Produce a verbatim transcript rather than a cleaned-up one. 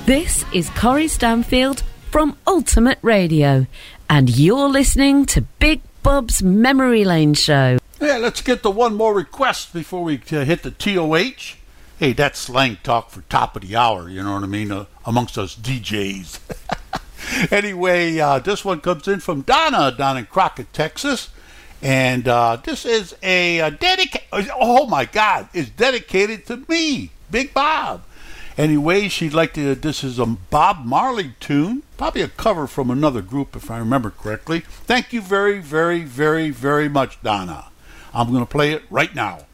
This is Corrie Stanfield from Ultimate Radio, and you're listening to Big Bob's Memory Lane Show. Yeah, let's get to one more request before we uh, hit the T O H. Hey, that's slang talk for top of the hour, you know what I mean, uh, amongst us D Js. Anyway, uh, this one comes in from Donna down in Crockett, Texas. And uh, this is a, a dedicated, oh my God, it's dedicated to me, Big Bob. Anyway, she'd like to, this is a Bob Marley tune, probably a cover from another group if I remember correctly. Thank you very, very, very, very much, Donna. I'm going to play it right now.